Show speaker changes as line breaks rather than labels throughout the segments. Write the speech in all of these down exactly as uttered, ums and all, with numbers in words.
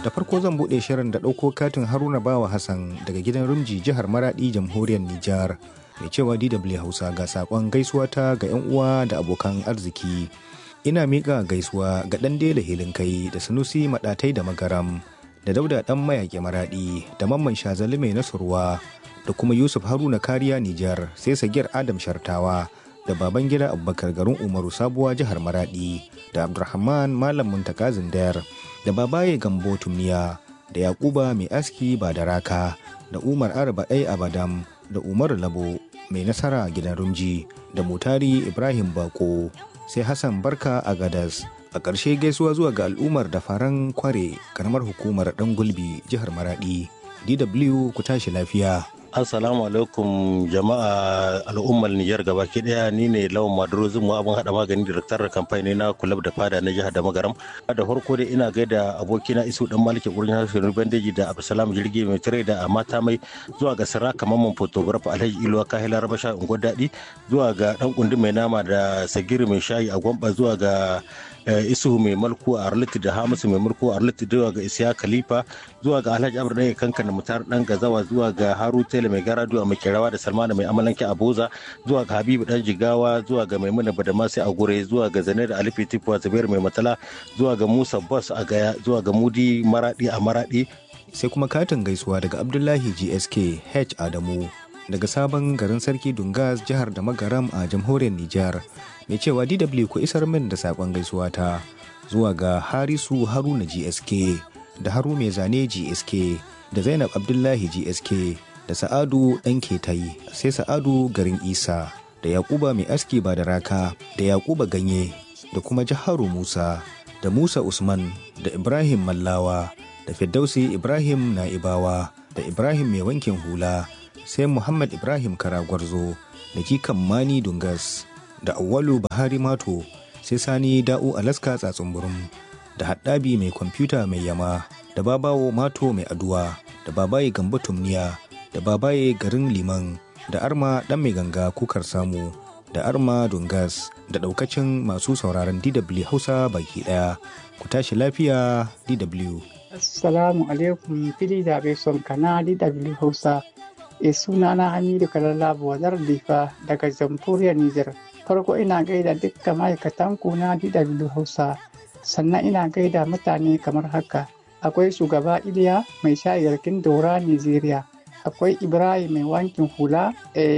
Da farko zan buɗe shirin da ɗauko katin Haruna Bawa Hassan daga gidan Rumji jihar Maradi jamhuriyar Nijar. Mai cewa D W Hausa ga saƙon gaisuwa ta ga 'yan uwa da abokan arziki. Ina miƙa gaisuwa ga ɗan Dela Hilin Kai da Sanusi Maɗatai da Magaram da Dauda ɗan Mayaƙi Maradi da Mamman Shazali Mai Nasurwa da kuma Yusuf Haruna Kariya Nijar sai Sagir Adam Shartawa da Babangida Abubakar garin Umaru Sabuwa jihar Maradi da Abdulrahman Malam Muntaka Zindar da Babaye Gambo Tumiya da Yakuba Mai Aski Badaraka da Umar Arba'ai Abadam da Umar Labo Mai Nasara gidan Rumji da Mutari Ibrahim Bako sai Hassan Barka a Gadas. A ƙarshe gaisuwa zuwa ga al'ummar da faran kware karamar hukumar ɗan gulbi jihar Maradi. D W ku tashi lafiya.
Assalamu alaikum jama'a al'ummar Nijar gabaki daya, ni ne Lawan Maduro Zumu abin hada magani direktar kamfani na kulab da fada na jihar da Magaram. Da farko dai ina gaida abokina Isu dan Maliki gurin Hassan Bandeji da Abdulsalam Jirgi mai tare da Amata Mai, zuwa ga Saraka Mamman photographer Alhaji Ilwa Kahila Rabasha Ungo Dadi, zuwa ga dan kundi mai nama da Sagiri mai shayi a Gwamba, zuwa ga Isu mai mulku a Arliti da Hamisu mai mulku a Arliti, zuwa ga Isiya Khalifa, zuwa ga Alhaji Abdu Dai Kankan Mutar dan Gazawa, zuwa ga Haru Tele mai Garadu a Makerawa da Salmana mai amalanke a Boza, zuwa ga Habibu dan Jigawa, zuwa ga Maimuna Badamasi a Gure, zuwa ga Zaner Ali Fitifu a Zubair mai Matala, zuwa ga Musa Boss a Gaya, zuwa ga Mudi Maradi a Maradi.
Sai kuma katin gaisuwa daga Abdullahi G S K H Adamu daga sabon garin Sarki Dungas jihar da Magaram a jamhuriyar Nijar. Mai cewa D W ku isar min da sakon gaisuwa ta zuwa ga Harisu Haruna G S K da Haru Mai Zane G S K da Zainab Abdullahi G S K da Sa'adu ɗan Ketai, sai Sa'adu garin Isa da Yakuba Mai Aski Badaraka da Yakuba Ganye da kuma Jaharu Musa da Musa Usman da Ibrahim Mallawa da Firdausi Ibrahim Na'ibawa da Ibrahim Mai Wankin Hula, sai Muhammad Ibrahim Karagwarzo da Kikan Mani Dungas da Awwalu Bahari Mato, sai Sani Da'u Alaska Tsatsunburum da Haddabi Mai Kwamfuta Mai Yama da Babawo Mato Mai Aduwa da Babaye Gambo Tumniya da Babaye garin Liman da Arma ɗan mai ganga kukar samu da Arma Dungas da ɗaukacin masu sauraron D W Hausa baki ɗaya. Ku tashi lafiya D W.
Assalamu alaikum fili da bai son kana D W Hausa. E suna na Hamidu Kalalla Buwazar Difa daga jamhuriyar Nijar. Farko ina gaida dukkan ma'aikatan ku na D W Hausa, sannan ina gaida mutane kamar haka. Akwai shugaba Iliya mai shayarkin Daura Nigeria. Akwai Ibrahim mai wankin hula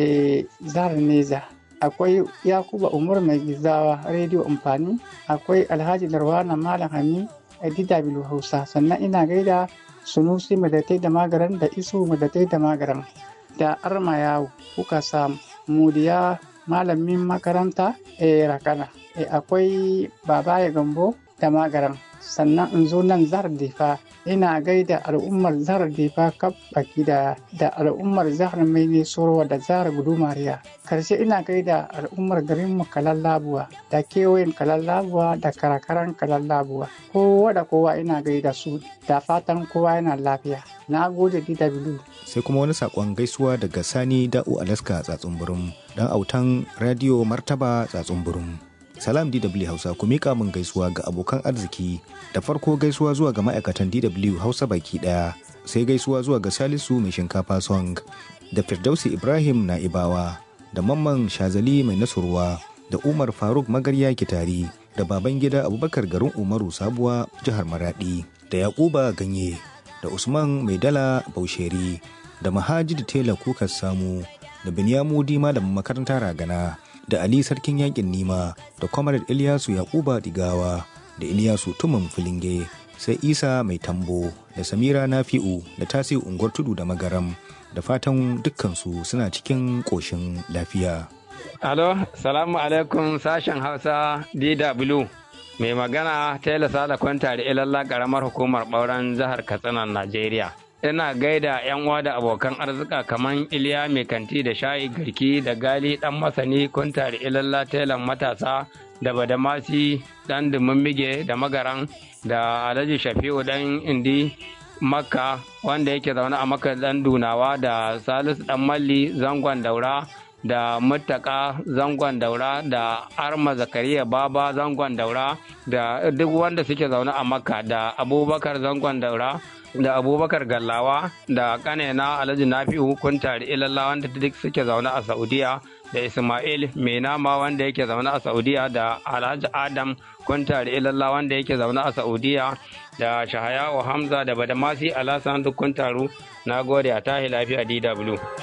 e Zahar Neza. Akwai Yakuba Umar mai gizawa rediyo amfani. Akwai Alhaji Larwana Malam Hami a D W Hausa. Sannan ina gaida Sunusi Madatai da Magaran da Isu Madatai da Magaran da Arma Yawo kuka samu Mudiya malamin makaranta e Rakana. E akwai Babaye Gambo da Magaran. Sannan in zo nan Zahar Difa, ina gaida al'ummar Zahar Difa kaf baki da da al'ummar Zahar Maine Sorowa da Zahar Gudumariya. Karshe ina gaida al'ummar garin mu Kalallabuwa da kewayen Kalallabuwa da karakaran Kalallabuwa. Kowa da kowa ina gaida su da fatan kowa yana lafiya. Na gode D W.
Sai kuma wani sakon gaisuwa daga Sani Da'u Alaska Tsatsunburum dan autan Radio Martaba Tsatsunburum. Salam D W Hausa, ku mika min gaisuwa ga abokan arziki. Da farko gaisuwa zuwa ga ma'aikatan D W Hausa baki daya, sai gaisuwa zuwa ga Salisu Mai Shinkafa Song da Firdausi Ibrahim Na'ibawa da Mamman Shazali Mai Nasurwa da Umar Faruk Magarya Kitari da Babangida Abubakar garin Umaru Sabuwa jihar Maradi da Yakuba Ganye da Usman Mai Dala Bausheri da Mahajid Tela Kukas Samu da Binyamudi Malamin Makarantar Ragana da Ali Sarkin Yakin Nima da Comrade Ilyasu Yakuba Digawa da Ilyasu Tumun Filinge, sai Isa Mai Tambo da Samira Nafi'u da Tasi'u Unguwar Tudu da Magaram, da fatan dukkansu suna cikin ƙoshin lafiya.
Alo, salamu alaikum sashen Hausa D W. Mai magana Taylor Sala Kwanta da Ilalla ƙaramar hukumar ɓauren jihar Katsina, Najeriya. Ina gaida 'yan uwa da abokan arzika kamar Iliya Mai Kanti da Shayi Garki da Gali ɗan Masani Kunta da Ilalla Telan Matasa da Badamasi ɗan Dumummige da Magaran da Alhaji Shafi'u ɗan Indi Makka wanda yake zaune a Makka ɗan Dunawa da Salisu ɗan Malli Zangon Daura da Muttaka zangon daura da Arma Zakariya Baba zangon daura da duk wanda suke zaune a Makka da Abubakar zangon daura da Abubakar Gallawa da kanena Alhaji Nafi'u Kuntari Ilalla wanda duk suke zaune a Saudiya da Ismail Mai Nama wanda yake zaune a Saudiya da Alhaji Adam Kuntari Ilalla wanda yake zaune a Saudiya da Shahayawa Hamza da Badamasi Alasan duk kun taru. Na gode, a tahi lafiya D W.